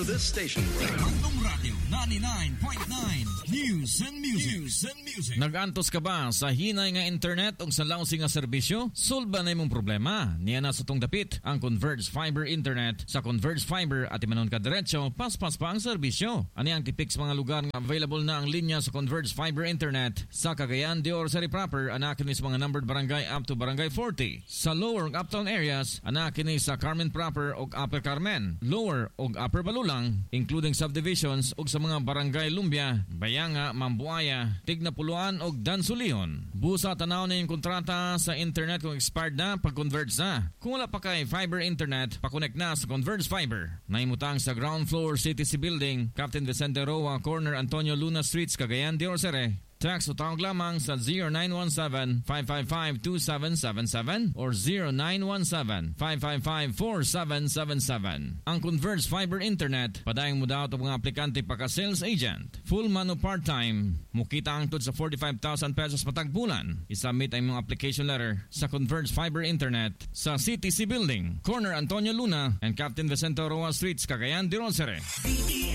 This station. Bandung Radio 99.9 News and Music. Nagantos ka ba sa hinay nga internet o sa launsi nga serbisyo? Sulba na imong problema. Niya na sa tong dapit ang Converge Fiber Internet. Sa Converge Fiber at imanon ka diretso, paspas pa ang serbisyo. Ani ang tipik sa mga lugar nga available na ang linya sa Converge Fiber Internet. Sa Cagayan de Oro City proper, anakin ni sa mga numbered barangay up to barangay 40. Sa lower ug uptown areas, anakin ni sa Carmen proper ug Upper Carmen, lower ug Upper Balula, including subdivisions ug sa mga barangay Lumbia, Bayanga, Mambuaya, Tignapuluan ug Dansulion. Busa tanaw na yung kontrata sa internet kung expired na, pag-converge na. Kung wala pa kay fiber internet, pakonect na sa Converge Fiber. Naimutang sa ground floor CTC Building, Captain Vicente Roa, corner Antonio Luna Streets, Cagayan de Oro. Text o tawag lamang sa 0917-555-2777 or 0917-555-4777. Ang Converge Fiber Internet, padayang mo daw ito mga aplikante paka-sales agent. Full man o part-time, mukita ang tod sa 45,000 pesos patagbulan. Isubmit ang mga application letter sa Converge Fiber Internet sa CTC Building, corner Antonio Luna and Captain Vicente Roa Streets, Cagayan de Oro.